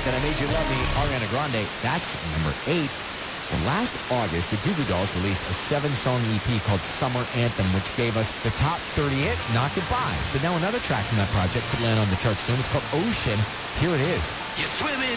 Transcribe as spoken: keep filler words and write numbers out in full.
Then I Made You Love Me, Ariana Grande. That's number eight. And last August, the Goo Goo Dolls released a seven-song E P called Summer Anthem, which gave us the top thirty hit, Not Goodbyes. But now another track from that project could land on the charts soon. It's called Ocean. Here it is. You're swimming